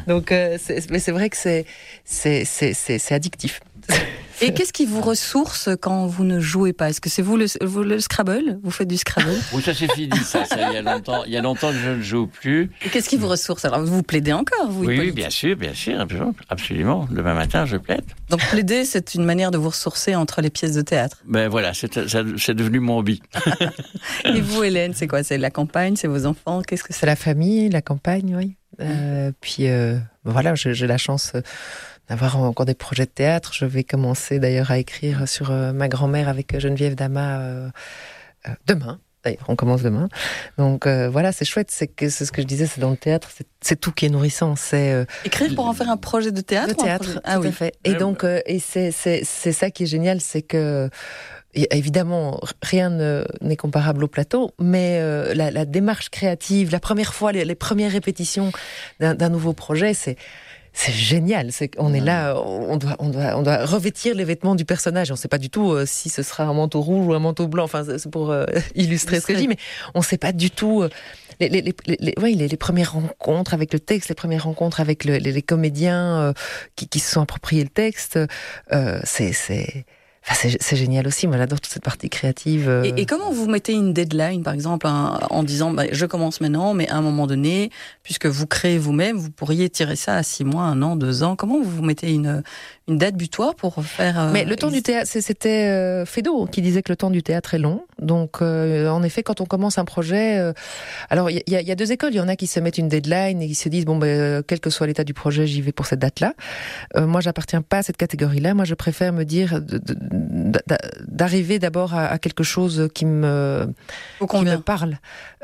Donc, mais c'est vrai que c'est addictif. Et qu'est-ce qui vous ressource quand vous ne jouez pas? Est-ce que c'est vous le Scrabble? Vous faites du Scrabble? Oui, ça c'est fini, ça il y a longtemps. Il y a longtemps que je ne joue plus. Et qu'est-ce qui vous ressource? Alors, vous plaidez encore, vous, Oui, Hippolyte? bien sûr, absolument. Demain matin, je plaide. Donc, plaider, c'est une manière de vous ressourcer entre les pièces de théâtre. Ben voilà, c'est devenu mon hobby. Et vous, Hélène, c'est quoi? C'est la campagne, c'est vos enfants? Qu'est-ce que c'est? C'est la famille, la campagne, oui. Puis voilà, j'ai la chance d'avoir encore des projets de théâtre. Je vais commencer d'ailleurs à écrire sur ma grand-mère avec Geneviève Dama demain. D'ailleurs, on commence demain. Donc voilà, c'est chouette. C'est ce que je disais, c'est dans le théâtre, c'est tout qui est nourrissant. C'est écrire pour en faire un projet de théâtre. De théâtre, tout à fait. Et donc, et c'est ça qui est génial, c'est que évidemment, rien n'est comparable au plateau, mais la démarche créative, la première fois, les premières répétitions d'un nouveau projet, c'est génial. On est là, on doit revêtir les vêtements du personnage. On ne sait pas du tout si ce sera un manteau rouge ou un manteau blanc. Enfin, c'est pour illustrer ce que je dis, mais on ne sait pas du tout. Les premières rencontres avec le texte, les premières rencontres avec les comédiens qui se sont appropriés le texte, c'est génial aussi. Moi, j'adore toute cette partie créative. Et comment vous mettez une deadline, par exemple, en disant je commence maintenant, mais à un moment donné, puisque vous créez vous-même, vous pourriez tirer ça à 6 mois, 1 an, 2 ans. Comment vous mettez une date butoir pour faire... Mais le temps du théâtre, c'était Feydeau qui disait que le temps du théâtre est long. Donc, en effet, quand on commence un projet... alors, il y a 2 écoles. Il y en a qui se mettent une deadline et qui se disent, quel que soit l'état du projet, j'y vais pour cette date-là. Moi, j'appartiens pas à cette catégorie-là. Moi, je préfère me dire... d'arriver d'abord à quelque chose qui me parle,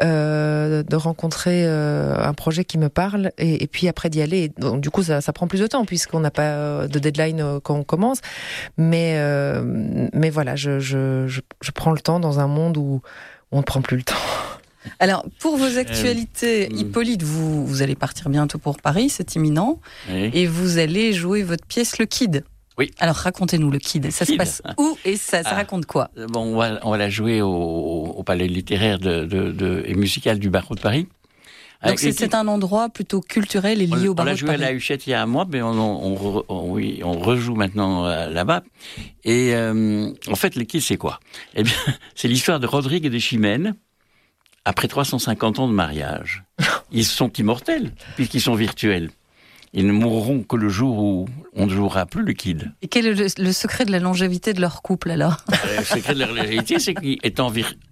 de rencontrer un projet qui me parle et puis après d'y aller. Donc, du coup, ça prend plus de temps puisqu'on n'a pas de deadline quand on commence. Mais voilà, je prends le temps dans un monde où on ne prend plus le temps. Alors, pour vos actualités, Hippolyte, vous allez partir bientôt pour Paris, c'est imminent, et vous allez jouer votre pièce Le Kid. Oui. Alors racontez-nous Le Kid. Ça se passe où et ça raconte quoi? Bon, on va la jouer au Palais littéraire et musical du Barreau de Paris. Donc c'est un endroit plutôt culturel et lié au Barreau de Paris. On l'a joué à la Huchette il y a un mois, mais on rejoue maintenant là-bas. Et en fait, Le Kid, c'est quoi? Eh bien, c'est l'histoire de Rodrigue et de Chimène. Après 350 ans de mariage, ils sont immortels puisqu'ils sont virtuels. Ils ne mourront que le jour où on ne jouera plus le Kid. Et quel est le secret de la longévité de leur couple, alors? Le secret de la longévité, c'est qu'étant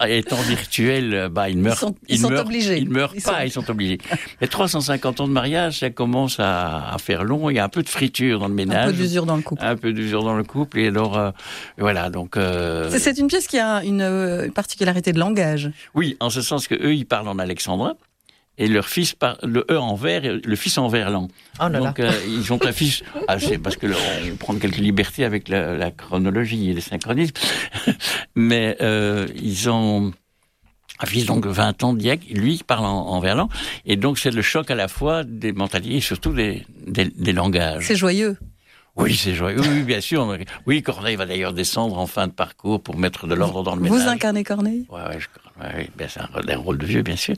virtuels, ils meurent. Ils sont obligés. Ils meurent pas, ils sont obligés. Mais 350 ans de mariage, ça commence à faire long. Il y a un peu de friture dans le ménage. Un peu d'usure dans le couple. Un peu d'usure dans le couple. Et alors, voilà, donc... C'est une pièce qui a une particularité de langage. Oui, en ce sens que eux, ils parlent en alexandrin. Et leur fils, le E en vers, le fils en verlan. Oh là là. Donc, ils ont un fils, c'est parce que on prend quelques libertés avec la chronologie et les synchronismes. Mais, ils ont un fils, donc, 20 ans, Dieg, lui, qui parle en verlan. Et donc, c'est le choc à la fois des mentalités et surtout des langages. C'est joyeux. Oui, c'est joyeux. Oui, bien sûr. Oui, Corneille va d'ailleurs descendre en fin de parcours pour mettre de l'ordre dans le ménage. Vous incarnez Corneille? Ouais, ben c'est un rôle de vieux, bien sûr.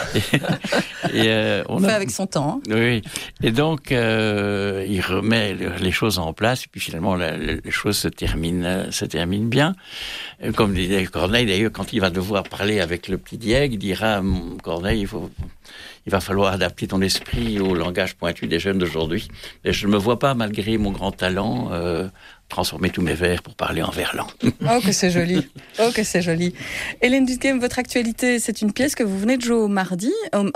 On fait avec son temps. Hein. Oui. Et donc, il remet les choses en place, et puis finalement, les choses se terminent bien. Comme disait Corneille, d'ailleurs, quand il va devoir parler avec le petit Dieg, il dira, Corneille, il va falloir adapter ton esprit au langage pointu des jeunes d'aujourd'hui. Et je ne me vois pas, malgré mon grand talent, transformer tous mes vers pour parler en verlan. Oh, que c'est joli. Oh, que c'est joli. Hélène Dutguem, votre actualité, c'est une pièce que vous venez de jouer au Marni,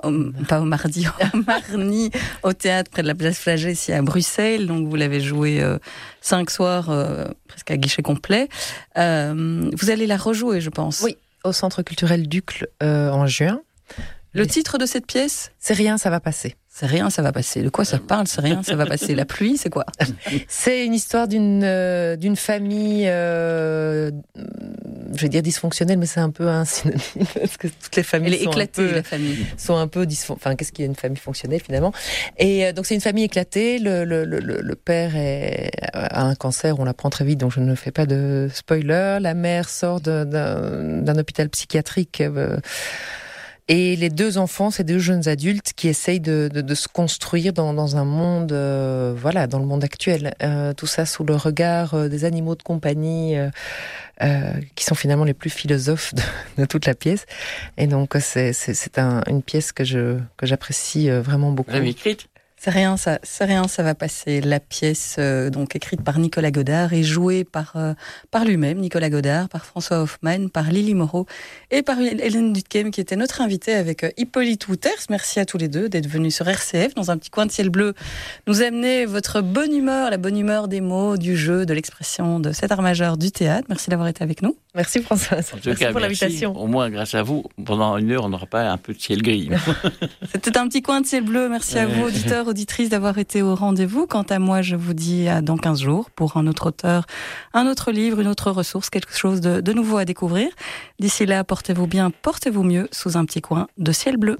au théâtre près de la place Flagey, ici à Bruxelles. Donc, vous l'avez joué 5 soirs, presque à guichet complet. Vous allez la rejouer, je pense. Oui, au Centre culturel Ducle en juin. Le titre de cette pièce? C'est rien, ça va passer. C'est rien, ça va passer. De quoi ça parle? C'est rien, ça va passer. La pluie, c'est quoi? C'est une histoire d'une famille, je vais dire dysfonctionnelle, mais c'est un peu un synonyme parce que toutes les familles sont éclatée, la famille. Sont un peu enfin, qu'est-ce qu'il y a une famille fonctionnelle finalement? Et donc c'est une famille éclatée. Le père a un cancer, on l'apprend très vite, donc je ne fais pas de spoiler. La mère sort d'un hôpital psychiatrique. Et les 2 enfants, ces 2 jeunes adultes qui essayent de se construire dans un monde, dans le monde actuel. Tout ça sous le regard des animaux de compagnie, qui sont finalement les plus philosophes de toute la pièce. Et donc c'est une pièce que j'apprécie vraiment beaucoup. Vous l'avez écrite ? C'est rien, ça va passer. La pièce, donc écrite par Nicolas Godard et jouée par lui-même, Nicolas Godard, par François Hoffmann, par Lily Moreau et par Hélène Dutkem, qui était notre invitée avec Hippolyte Wouters. Merci à tous les deux d'être venus sur RCF, dans un petit coin de ciel bleu, nous amener votre bonne humeur, la bonne humeur des mots, du jeu, de l'expression, de cet art majeur du théâtre. Merci d'avoir été avec nous. Merci Françoise. Merci pour l'invitation. Au moins, grâce à vous, pendant 1 heure, on n'aura pas un peu de ciel gris. C'était un petit coin de ciel bleu. Merci à vous, auditeurs, auditrices, d'avoir été au rendez-vous. Quant à moi, je vous dis à dans 15 jours pour un autre auteur, un autre livre, une autre ressource, quelque chose de nouveau à découvrir. D'ici là, portez-vous bien, portez-vous mieux sous un petit coin de ciel bleu.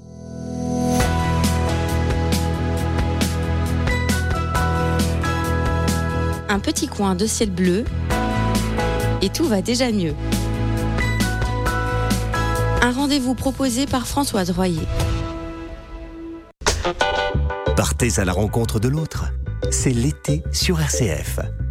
Un petit coin de ciel bleu et tout va déjà mieux. Un rendez-vous proposé par Françoise Royer. Partez à la rencontre de l'autre. C'est l'été sur RCF.